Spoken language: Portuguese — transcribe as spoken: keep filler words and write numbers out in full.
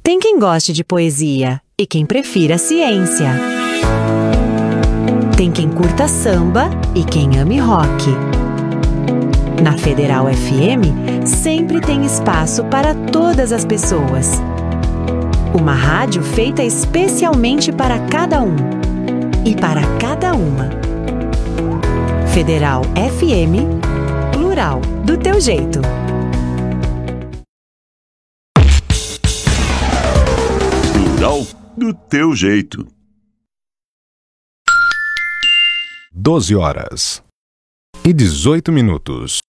Tem quem goste de poesia e quem prefira ciência. Tem quem curta samba e quem ame rock. Na Federal F M, sempre tem espaço para todas as pessoas. Uma rádio feita especialmente para cada um e para cada uma. Federal F M, plural, do teu jeito. Plural, do teu jeito. doze horas e dezoito minutos.